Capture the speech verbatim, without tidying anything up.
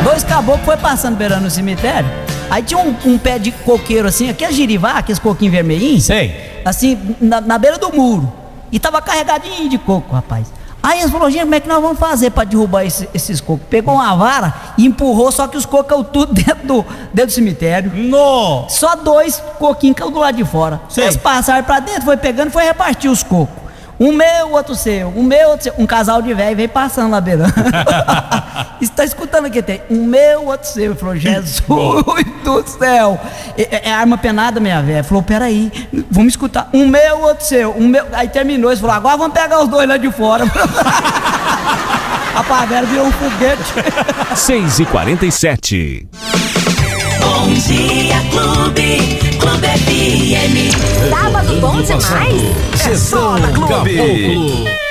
Dois caboclos foi passando beirando o cemitério. Aí tinha um, um pé de coqueiro assim, aquele girivá, aqueles coquinhos vermelhinhos. Sei. Assim, na, na beira do muro. E tava carregadinho de coco, rapaz. Aí eles falaram, gente, como é que nós vamos fazer pra derrubar esse, esses cocos? Pegou uma vara e empurrou, só que os cocos caiu tudo dentro do, dentro do cemitério. Nossa. Só dois coquinhos caiu do lado de fora. Sei. Eles passaram pra dentro, foi pegando e foi repartir os cocos. Um meu, outro seu, um meu, outro seu. Um casal de velho veio passando lá beirando. Está escutando aqui, tem um meu, outro seu. Ele falou, Jesus do céu. É, é arma penada, minha velha. Falou, peraí, vamos escutar. Um meu, outro seu. Um meu. Aí terminou, ele falou, agora vamos pegar os dois lá de fora. A pavera virou um foguete. seis e quarenta e sete. Bom dia, Clube. Clube F M. Sábado bom demais? É só na Clube.